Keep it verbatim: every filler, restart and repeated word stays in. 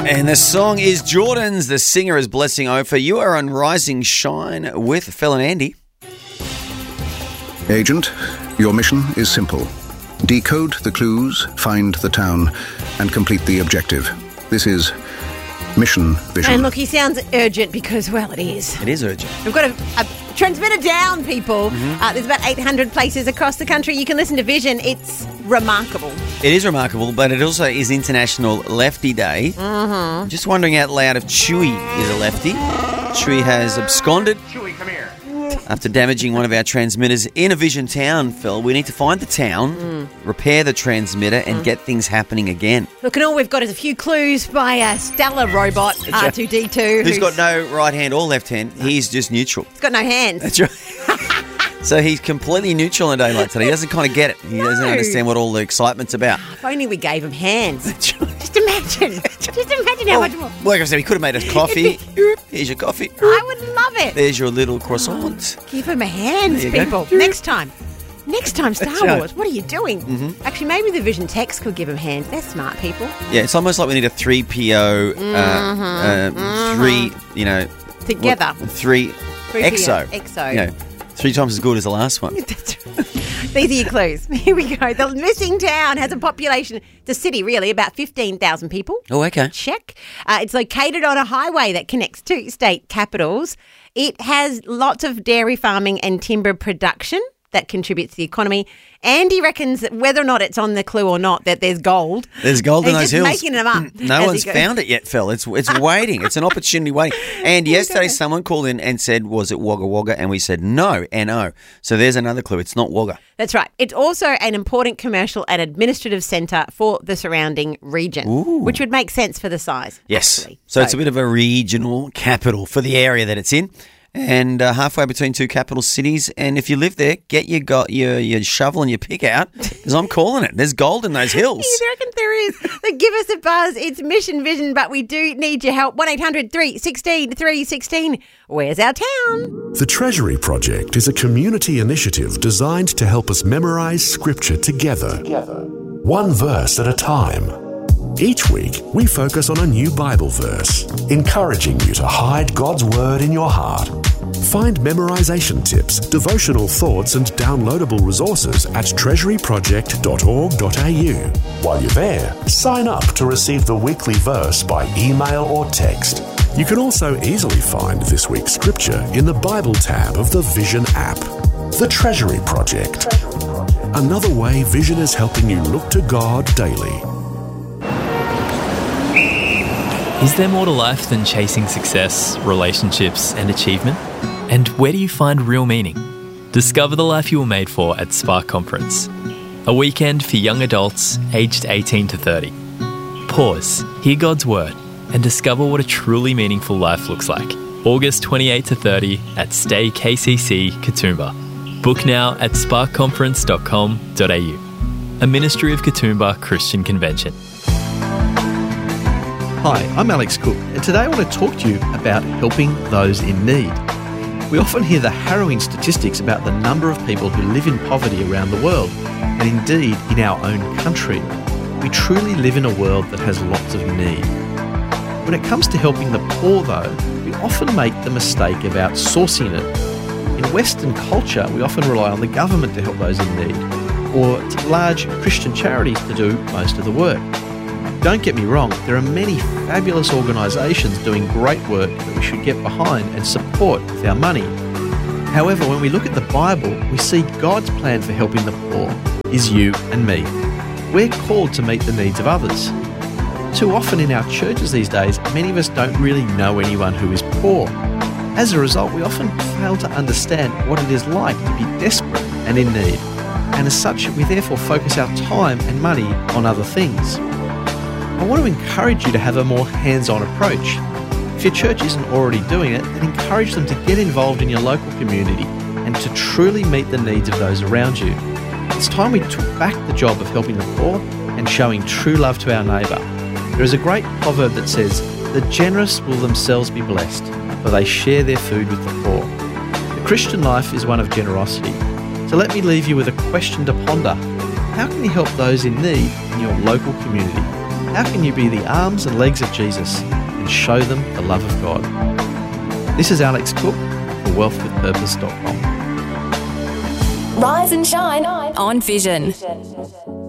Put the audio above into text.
And the song is Jordan's. The singer is Blessing Ophir. You are on Rising Shine with Phil and Andy. Agent, your mission is simple. Decode the clues, find the town, and complete the objective. This is Mission Vision. And look, he sounds urgent because, well, it is. It is urgent. We've got a, a transmitter down, people. Mm-hmm. Uh, there's about eight hundred places across the country. You can listen to Vision. It's remarkable. It is remarkable, but it also is International Lefty Day. Mm-hmm. Just wondering out loud if Chewy is a lefty. Chewy has absconded. Chewy, come here. After damaging one of our transmitters in a Vision town, Phil. We need to find the town, mm. repair the transmitter, and mm. get things happening again. Look, and all we've got is a few clues by a stellar robot, R two D two. Who's, who's got no right hand or left hand. He's just neutral. He's got no hands. That's right. So he's completely neutral on a day like today. He doesn't kind of get it. He no. doesn't understand what all the excitement's about. If only we gave him hands. Just imagine. Just imagine how well, much more. Like I said, he could have made us coffee. Here's your coffee. I would love it. There's your little croissant. Give him a hands, people. Go. Next time. Next time, Star right. Wars. What are you doing? Mm-hmm. Actually, maybe the Vision Techs could give him hands. They're smart people. Yeah, it's almost like we need a three P O, mm-hmm. uh, uh, mm-hmm. three, you know. Together. What, three, three Exo. Exo. You know, three times as good as the last one. These are your clues. Here we go. The missing town has a population, it's a city really, about fifteen thousand people. Oh, okay. Check. Uh, it's located on a highway that connects two state capitals. It has lots of dairy farming and timber production that contributes to the economy. Andy reckons that whether or not it's on the clue or not, that there's gold. There's gold in those just hills. making them up. No one's found it yet, Phil. It's it's waiting. It's an opportunity waiting. And yesterday someone called in and said, was it Wagga Wagga? And we said, no, N O. So there's another clue. It's not Wagga. That's right. It's also an important commercial and administrative centre for the surrounding region, Ooh. which would make sense for the size. Yes. Actually. So, so it's a bit of a regional capital for the area that it's in. And uh, halfway between two capital cities. And if you live there, get your got your, your shovel and your pick out, because I'm calling it. There's gold in those hills. You reckon there is? So give us a buzz. It's Mission Vision, but we do need your help. one eight hundred three one six three one six. Where's our town? The Treasury Project is a community initiative designed to help us memorise Scripture together. together. One verse at a time. Each week, we focus on a new Bible verse, encouraging you to hide God's Word in your heart. Find memorization tips, devotional thoughts and downloadable resources at treasury project dot org dot a u. While you're there, sign up to receive the weekly verse by email or text. You can also easily find this week's scripture in the Bible tab of the Vision app. The Treasury Project. Another way Vision is helping you look to God daily. Is there more to life than chasing success, relationships, and achievement? And where do you find real meaning? Discover the life you were made for at Spark Conference, a weekend for young adults aged eighteen to thirty. Pause, hear God's Word, and discover what a truly meaningful life looks like. August twenty-eighth to thirtieth at Stay K C C, Katoomba. Book now at spark conference dot com dot a u. A ministry of Katoomba Christian Convention. Hi, I'm Alex Cook, and today I want to talk to you about helping those in need. We often hear the harrowing statistics about the number of people who live in poverty around the world, and indeed in our own country. We truly live in a world that has lots of need. When it comes to helping the poor, though, we often make the mistake of outsourcing it. In Western culture, we often rely on the government to help those in need, or to large Christian charities to do most of the work. Don't get me wrong, there are many fabulous organisations doing great work that we should get behind and support with our money. However, when we look at the Bible, we see God's plan for helping the poor is you and me. We're called to meet the needs of others. Too often in our churches these days, many of us don't really know anyone who is poor. As a result, we often fail to understand what it is like to be desperate and in need. And as such, we therefore focus our time and money on other things. I want to encourage you to have a more hands-on approach. If your church isn't already doing it, then encourage them to get involved in your local community and to truly meet the needs of those around you. It's time we took back the job of helping the poor and showing true love to our neighbour. There is a great proverb that says, "The generous will themselves be blessed, for they share their food with the poor." The Christian life is one of generosity. So let me leave you with a question to ponder. How can you help those in need in your local community? How can you be the arms and legs of Jesus and show them the love of God? This is Alex Cook for wealth with purpose dot com. Rise and shine on Vision.